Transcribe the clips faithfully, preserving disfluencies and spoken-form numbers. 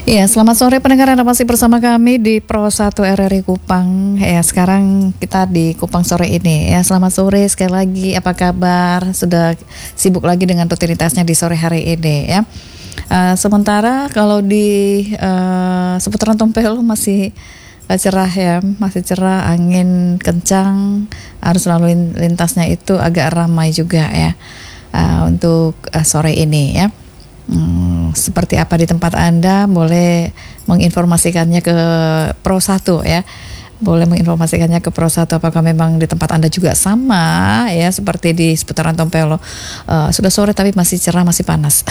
Iya, selamat sore pendengar, Anda masih bersama kami di Pro satu R R I Kupang. Ya, sekarang kita di Kupang sore ini. Ya, selamat sore sekali lagi. Apa kabar? Sudah sibuk lagi dengan rutinitasnya di sore hari ini ya. Uh, sementara kalau di uh, seputaran Tompel masih uh, cerah ya, masih cerah, angin kencang, arus lalu lintasnya itu agak ramai juga ya uh, untuk uh, sore ini ya. Hmm, seperti apa di tempat Anda, boleh menginformasikannya ke Pro satu ya. Boleh menginformasikannya ke Pro satu apakah memang di tempat Anda juga sama ya seperti di seputaran Tompelo. Uh, sudah sore tapi masih cerah, masih panas.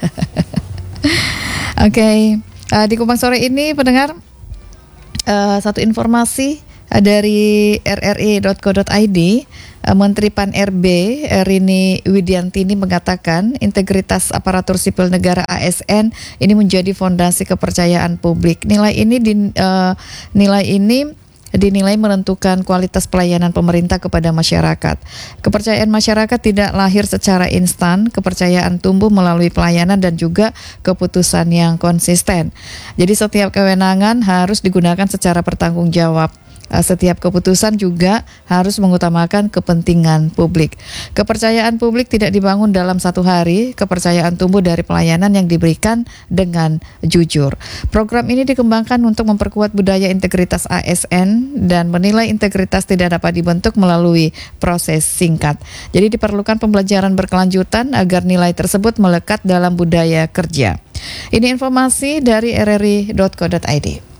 Oke, okay. uh, di Kupang sore ini pendengar, uh, satu informasi uh, dari r r i dot co dot i d. Menteri Pan R B Rini Widiantini mengatakan integritas aparatur sipil negara A S N ini menjadi fondasi kepercayaan publik. Nilai ini di, uh, nilai ini dinilai menentukan kualitas pelayanan pemerintah kepada masyarakat. Kepercayaan masyarakat tidak lahir secara instan, kepercayaan tumbuh melalui pelayanan dan juga keputusan yang konsisten. Jadi setiap kewenangan harus digunakan secara bertanggung jawab. Setiap keputusan juga harus mengutamakan kepentingan publik. Kepercayaan publik tidak dibangun dalam satu hari, kepercayaan tumbuh dari pelayanan yang diberikan dengan jujur. Program ini dikembangkan untuk memperkuat budaya integritas A S N dan menilai integritas tidak dapat dibentuk melalui proses singkat. Jadi diperlukan pembelajaran berkelanjutan agar nilai tersebut melekat dalam budaya kerja. Ini informasi dari r r i dot co dot i d.